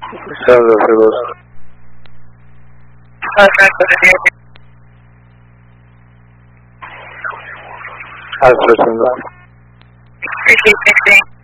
Sounds fabulous. How's this one going? Appreciate 16.